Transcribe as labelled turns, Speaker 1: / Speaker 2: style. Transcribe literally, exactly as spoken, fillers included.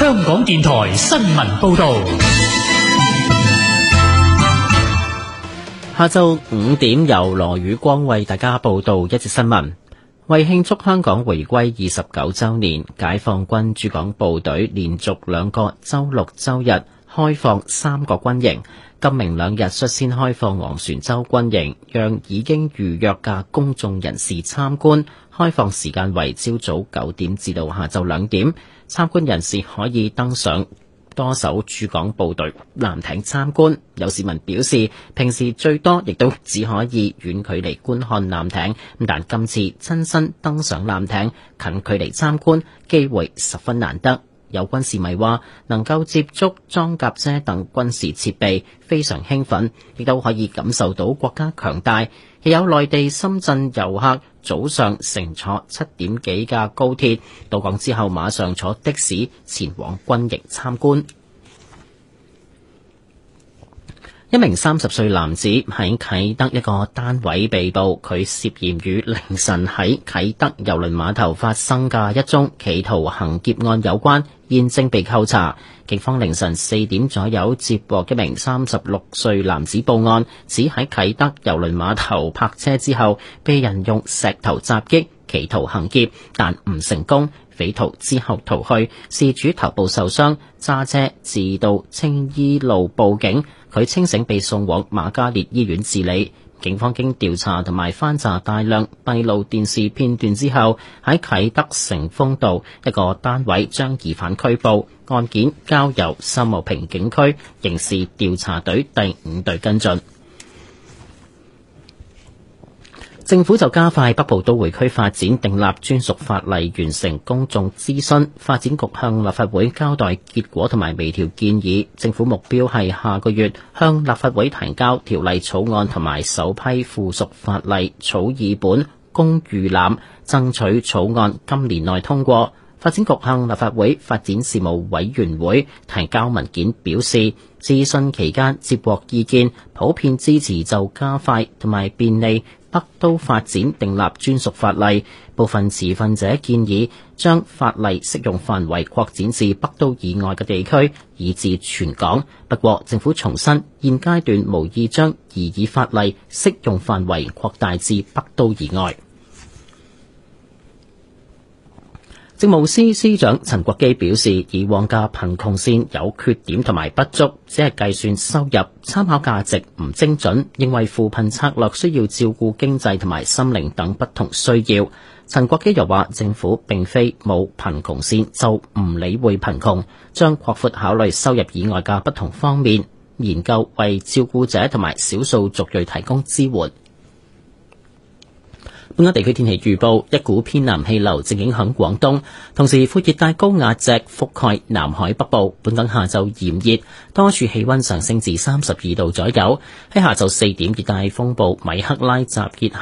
Speaker 1: 香港電台新聞報道。
Speaker 2: 下晝五點由羅宇光為大家報道一節新聞。為慶祝香港回歸二十九週年，解放軍駐港部隊連續兩個週六週日開放三個軍營，今明兩日率先開放昂船洲軍營，讓已經預約嘅公眾人士參觀。開放時間為朝早九點至到下晝兩點，參觀人士可以登上多艘駐港部隊艦艇參觀。有市民表示，平時最多亦都只可以遠距離觀看艦艇，但今次親身登上艦艇，近距離參觀，機會十分難得。有軍事迷話，能夠接觸裝甲車等軍事設備，非常興奮，亦都可以感受到國家強大。亦有內地深圳遊客早上乘坐七點幾架高鐵到港之後，馬上坐的士前往軍營參觀。一名三十歲男子喺啟德一個單位被捕，佢涉嫌與凌晨喺啟德郵輪碼頭發生嘅一宗企圖行劫案有關，現正被扣查。警方凌晨四點左右接獲一名三十六歲男子報案，指喺啟德郵輪碼頭泊車之後，被人用石頭襲擊，企圖行劫，但唔成功。匪徒之後逃去，事主頭部受傷，揸車至到青衣路報警，佢清醒被送往瑪嘉烈醫院治理。警方經調查同埋翻查大量閉路電視片段之後，喺啟德成豐道一個單位將疑犯拘捕，案件交由秀茂坪警區刑事調查隊第五隊跟進。政府就加快北部都會區發展訂立專屬法例，完成公眾諮詢。發展局向立法會交代結果同埋微調建議。政府目標係下個月向立法會提交條例草案同埋首批附屬法例草擬本供預覽，爭取草案今年內通過。發展局向立法會發展事務委員會提交文件表示，諮詢期間接獲意見，普遍支持就加快同埋便利北都發展訂立專屬法例。部分持份者建議將法例適用範圍擴展至北都以外嘅地區，以至全港。不過政府重申，現階段無意將擬議法例適用範圍擴大至北都以外。政務司司長陳國基表示，以往嘅貧窮線有缺點同埋不足，只係計算收入，參考價值唔精準，認為扶貧策略需要照顧經濟同埋心靈等不同需要。陳國基又話，政府並非冇貧窮線就唔理會貧窮，將擴闊考慮收入以外嘅不同方面，研究為照顧者同埋少數族裔提供支援。本港地區天氣預報，一股偏南氣流正影響廣東，同時副熱帶高壓脊覆蓋南海北部。本港下晝炎熱，多處氣溫上升至三十二度左右。喺下晝四點，熱帶風暴米克拉集結